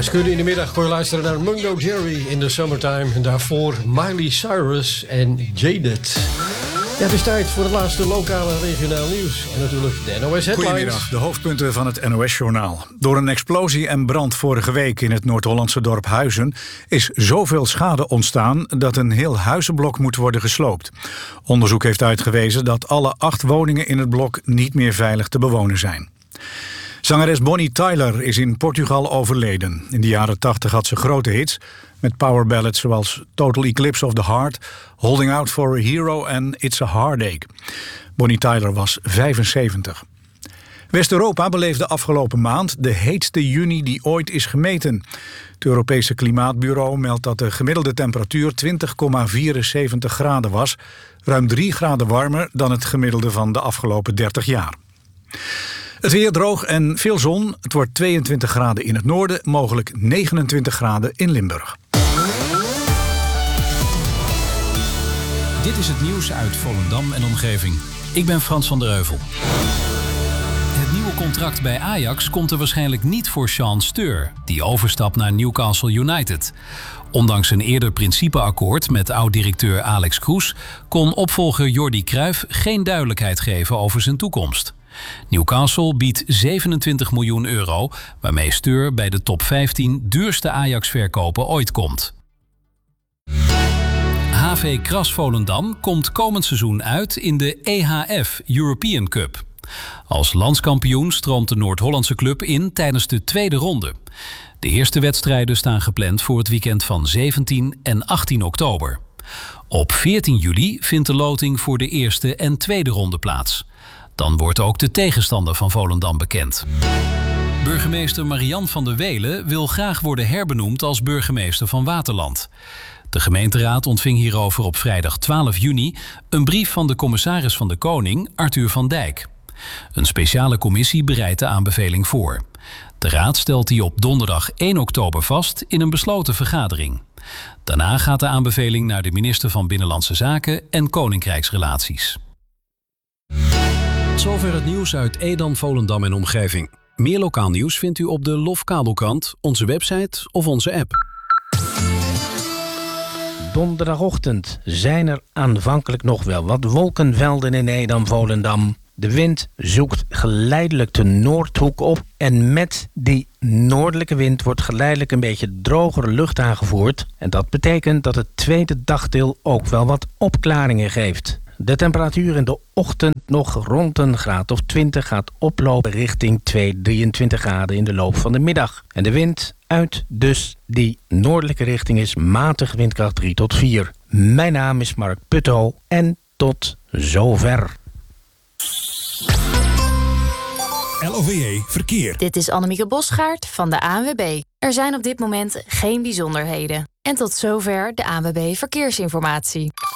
Schudden in de middag kon je luisteren naar Mungo Jerry in the Summertime. En daarvoor Miley Cyrus en Jaded. Ja, het is tijd voor het laatste lokale regionaal nieuws. En natuurlijk de NOS Headlines. Goedemiddag, de hoofdpunten van het NOS-journaal. Door een explosie en brand vorige week in het Noord-Hollandse dorp Huizen is zoveel schade ontstaan dat een heel huizenblok moet worden gesloopt. Onderzoek heeft uitgewezen dat alle 8 woningen in het blok niet meer veilig te bewonen zijn. Zangeres Bonnie Tyler is in Portugal overleden. In de jaren 80 had ze grote hits met powerballads zoals Total Eclipse of the Heart, Holding Out for a Hero en It's a Heartache. Bonnie Tyler was 75. West-Europa beleefde afgelopen maand de heetste juni die ooit is gemeten. Het Europese Klimaatbureau meldt dat de gemiddelde temperatuur 20,74 graden was, ruim 3 graden warmer dan het gemiddelde van de afgelopen 30 jaar. Het weer droog en veel zon. Het wordt 22 graden in het noorden, mogelijk 29 graden in Limburg. Dit is het nieuws uit Volendam en omgeving. Ik ben Frans van der Heuvel. Het nieuwe contract bij Ajax komt er waarschijnlijk niet voor Sean Steur, die overstapt naar Newcastle United. Ondanks een eerder principeakkoord met oud-directeur Alex Kroes kon opvolger Jordi Cruijff geen duidelijkheid geven over zijn toekomst. Newcastle biedt 27 miljoen euro, waarmee Steur bij de top 15 duurste Ajax-verkopen ooit komt. HV Kras Volendam komt komend seizoen uit in de EHF European Cup. Als landskampioen stroomt de Noord-Hollandse club in tijdens de tweede ronde. De eerste wedstrijden staan gepland voor het weekend van 17 en 18 oktober. Op 14 juli vindt de loting voor de eerste en tweede ronde plaats. Dan wordt ook de tegenstander van Volendam bekend. Burgemeester Marian van der Welen wil graag worden herbenoemd als burgemeester van Waterland. De gemeenteraad ontving hierover op vrijdag 12 juni een brief van de commissaris van de Koning, Arthur van Dijk. Een speciale commissie bereidt de aanbeveling voor. De raad stelt die op donderdag 1 oktober vast in een besloten vergadering. Daarna gaat de aanbeveling naar de minister van Binnenlandse Zaken en Koninkrijksrelaties. Zover het nieuws uit Edam, Volendam en omgeving. Meer lokaal nieuws vindt u op de LOF Kabelkrant, onze website of onze app. Donderdagochtend zijn er aanvankelijk nog wel wat wolkenvelden in Edam, Volendam. De wind zoekt geleidelijk de noordhoek op en met die noordelijke wind wordt geleidelijk een beetje drogere lucht aangevoerd. En dat betekent dat het tweede dagdeel ook wel wat opklaringen geeft. De temperatuur in de ochtend nog rond een graad of 20 gaat oplopen richting 23 graden in de loop van de middag. En de wind uit dus die noordelijke richting is matig windkracht 3 tot 4. Mijn naam is Mark Putto en tot zover. LOVE Verkeer. Dit is Annemieke Bosgaard van de ANWB. Er zijn op dit moment geen bijzonderheden. En tot zover de ANWB Verkeersinformatie.